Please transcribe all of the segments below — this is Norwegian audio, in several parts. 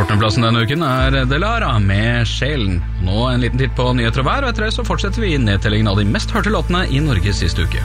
14. plassen denne uken Delara med Sjelen. Nå en liten titt på nyheter og vær, og etter det så fortsetter vi nedtellingen av de mest hørte låtene i Norge siste uke.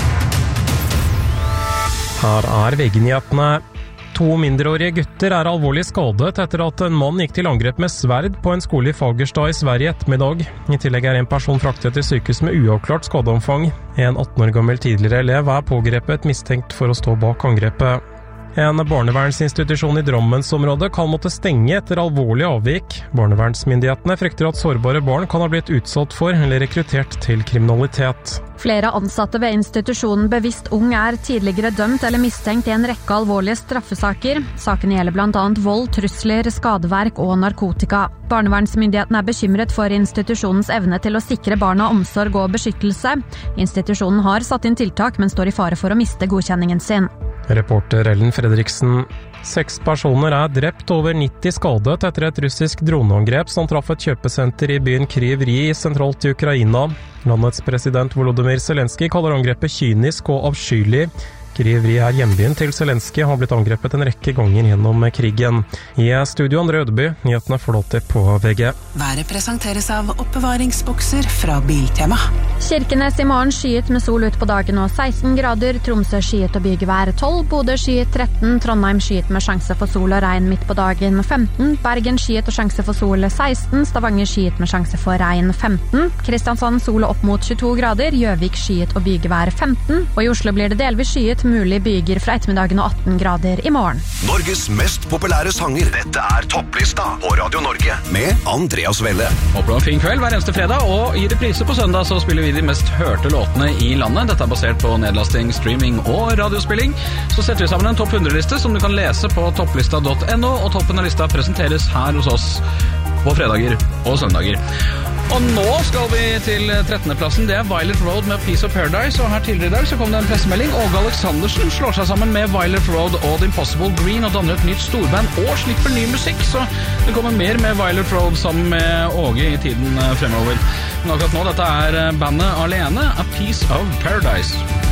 Her VG-nyhetene. 2 mindreårige gutter alvorlig skadet etter at en mann gikk til angrep med sverd på en skole i Fagerstad i Sverige ettermiddag. I tillegg en person fraktet til sykehus med uavklart skadeomfang. En 18 år gammel tidligere elev pågrepet mistenkt for å stå bak angrepet. En barnevernsinstitusjon i Drammensområdet kan måtte stenge etter alvorlig avvik. Barnevernsmyndighetene frykter at sårbare barn kan ha blitt utsatt for eller rekruttert til kriminalitet. Flere ansatte ved institusjonen Bevisst Ung tidligere dømt eller mistenkt i en rekke alvorlige straffesaker. Saken gjelder blant annet vold, trusler, skadeverk og narkotika. Barnevernsmyndighetene bekymret for institusjonens evne til å sikre barna omsorg og beskyttelse. Institusjonen har satt inn tiltak, men står i fare for å miste godkjenningen sin. Reporter Ellen Fredriksen. 6 personer drept, over 90 skadet etter et russisk droneangrep som traff et kjøpesenter i byen Kryv Rih sentralt i Ukraina. Landets president Volodymyr Zelensky kaller angrepet kynisk og avskyelig. Kryv Rih hjembyen til Zelensky, har blitt angrepet en rekke ganger gjennom krigen. I studio Andre Ødeby, nyhetene flåter på VG. Været presenteres av oppbevaringsbokser fra Biltema. Kirkenes i morgen skyet med sol ut på dagen og 16 grader, Tromsø skyet og bygevær 12, Bodø skyet 13, Trondheim skyet med sjanse for sol og regn midt på dagen 15, Bergen skyet og sjanse for sol 16, Stavanger skyet med sjanse for regn 15, Kristiansand sol opp mot 22 grader, Gjøvik skyet og bygevær 15, og i Oslo blir det delvis skyet, mulig byger fra ettermiddagen og 18 grader i morgen. Norges mest populære sanger. Dette topplista på Radio Norge med Andreas Welle. Håper du har en fin kveld hver eneste fredag, og i reprise på søndag så spiller vi de mest hørte låtene i landet. Dette basert på nedlasting, streaming og radiospilling. Så setter vi sammen en topp 100-liste som du kan lese på topplista.no, og toppen av lista presenteres her hos oss på fredager og søndager. Og nå skal vi til 13. plassen. Det Violet Road med Piece of Paradise, og her tidligere i dag så kom det en pressemelding. Åge Aleksandersen slår seg sammen med Violet Road og The Impossible Green og danner et nytt storband og slipper ny musikk, så det kommer mer med Violet Road sammen med Åge i tiden fremover. Men akkurat nå, dette bandet alene, A Piece of Paradise.